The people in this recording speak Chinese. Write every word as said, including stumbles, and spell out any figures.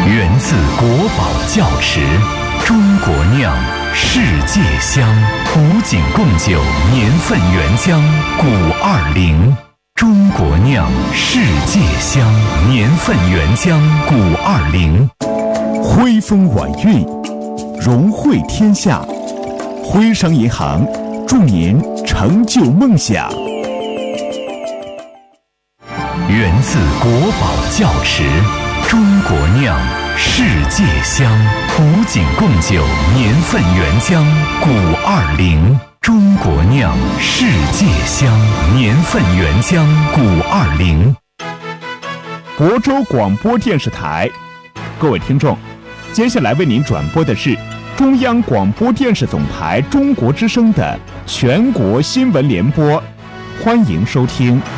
源自国宝窖池，中国酿，世界香。古井贡酒年份原浆古二零，中国酿，世界香，年份原浆古二零。 徽风晚韵，融汇天下。徽商银行祝您成就梦想。 源自国宝窖池，中国酿，世界香。古井贡酒年份原浆古二零，中国酿，世界香，年份原浆古二零。 亳州广播电视台，各位听众，接下来为您转播的是中央广播电视总台中国之声的全国新闻联播，欢迎收听。